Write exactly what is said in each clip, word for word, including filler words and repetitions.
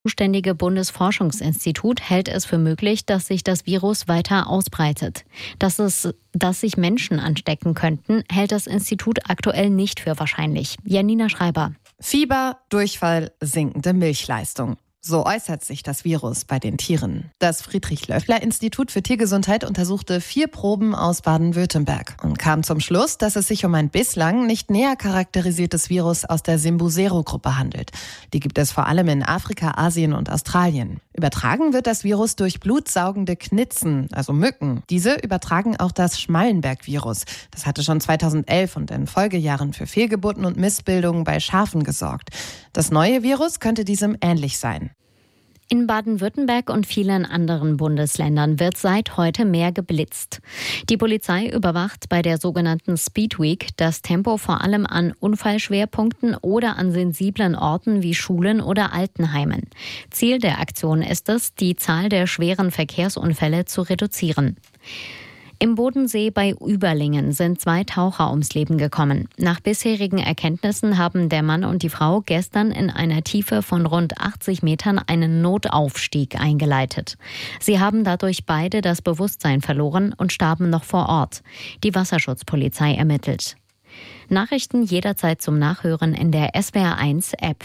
zuständige Bundesforschungsinstitut hält es für möglich, dass sich das Virus weiter ausbreitet. Dass es, dass sich Menschen anstecken könnten, hält das Institut aktuell nicht für wahrscheinlich. Janina Schreiber. Fieber, Durchfall, sinkende Milchleistung. So äußert sich das Virus bei den Tieren. Das Friedrich-Löffler-Institut für Tiergesundheit untersuchte vier Proben aus Baden-Württemberg und kam zum Schluss, dass es sich um ein bislang nicht näher charakterisiertes Virus aus der Simbusero-Gruppe handelt. Die gibt es vor allem in Afrika, Asien und Australien. Übertragen wird das Virus durch blutsaugende Knitzen, also Mücken. Diese übertragen auch das Schmallenberg-Virus. Das hatte schon zweitausendelf und in Folgejahren für Fehlgeburten und Missbildungen bei Schafen gesorgt. Das neue Virus könnte diesem ähnlich sein. In Baden-Württemberg und vielen anderen Bundesländern wird seit heute mehr geblitzt. Die Polizei überwacht bei der sogenannten Speed Week das Tempo vor allem an Unfallschwerpunkten oder an sensiblen Orten wie Schulen oder Altenheimen. Ziel der Aktion ist es, die Zahl der schweren Verkehrsunfälle zu reduzieren. Im Bodensee bei Überlingen sind zwei Taucher ums Leben gekommen. Nach bisherigen Erkenntnissen haben der Mann und die Frau gestern in einer Tiefe von rund achtzig Metern einen Notaufstieg eingeleitet. Sie haben dadurch beide das Bewusstsein verloren und starben noch vor Ort. Die Wasserschutzpolizei ermittelt. Nachrichten jederzeit zum Nachhören in der S W R eins App.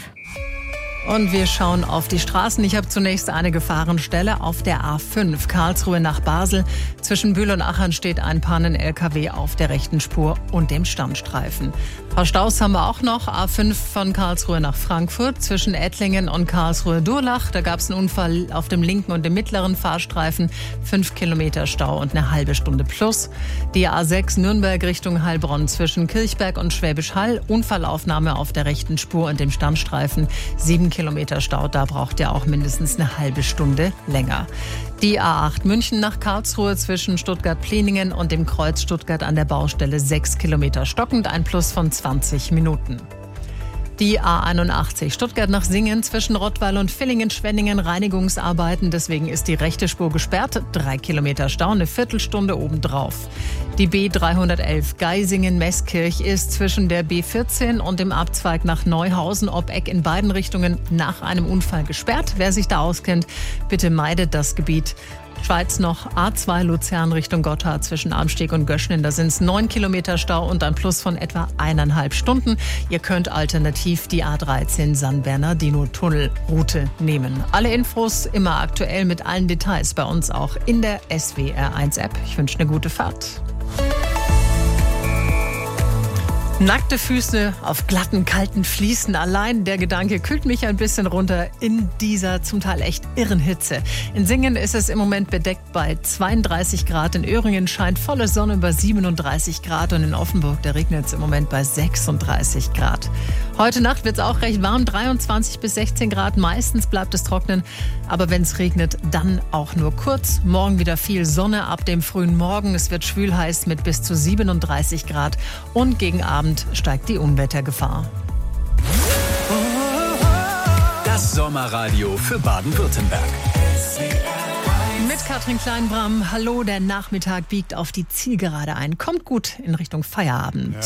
Und wir schauen auf die Straßen. Ich habe zunächst eine Gefahrenstelle auf der A fünf, Karlsruhe nach Basel. Zwischen Bühl und Achern steht ein Pannen-L K W auf der rechten Spur und dem Standstreifen. Ein paar Staus haben wir auch noch. A fünf von Karlsruhe nach Frankfurt, zwischen Ettlingen und Karlsruhe-Durlach. Da gab es einen Unfall auf dem linken und dem mittleren Fahrstreifen. Fünf Kilometer Stau und eine halbe Stunde plus. Die A sechs Nürnberg Richtung Heilbronn zwischen Kirchberg und Schwäbisch Hall. Unfallaufnahme auf der rechten Spur und dem Standstreifen. Sieben Kilometer Stau, da braucht ihr auch mindestens eine halbe Stunde länger. Die A acht München nach Karlsruhe zwischen Stuttgart-Pleningen und dem Kreuz Stuttgart an der Baustelle sechs Kilometer stockend, ein Plus von zwanzig Minuten. Die A einundachtzig Stuttgart nach Singen zwischen Rottweil und Villingen-Schwenningen Reinigungsarbeiten. Deswegen ist die rechte Spur gesperrt. Drei Kilometer Stau, eine Viertelstunde obendrauf. Die B dreihundertelf Geisingen-Meßkirch ist zwischen der B vierzehn und dem Abzweig nach Neuhausen ob Eck in beiden Richtungen nach einem Unfall gesperrt. Wer sich da auskennt, bitte meidet das Gebiet. Schweiz noch A zwei Luzern Richtung Gotthard zwischen Almsteg und Göschnen. Da sind es neun Kilometer Stau und ein Plus von etwa eineinhalb Stunden. Ihr könnt alternativ die A dreizehn San Bernardino-Tunnelroute nehmen. Alle Infos immer aktuell mit allen Details bei uns auch in der S W R eins App. Ich wünsche eine gute Fahrt. Nackte Füße auf glatten, kalten Fliesen. Allein der Gedanke kühlt mich ein bisschen runter in dieser zum Teil echt irren Hitze. In Singen ist es im Moment bedeckt bei zweiunddreißig Grad. In Öhringen scheint volle Sonne bei siebenunddreißig Grad. Und in Offenburg, da regnet es im Moment bei sechsunddreißig Grad. Heute Nacht wird es auch recht warm, dreiundzwanzig bis sechzehn Grad. Meistens bleibt es trocknen. Aber wenn es regnet, dann auch nur kurz. Morgen wieder viel Sonne ab dem frühen Morgen. Es wird schwül heiß mit bis zu siebenunddreißig Grad. Und gegen Abend steigt die Unwettergefahr. Das Sommerradio für Baden-Württemberg. Mit Katrin Kleinbram. Hallo, der Nachmittag biegt auf die Zielgerade ein. Kommt gut in Richtung Feierabend. Ja.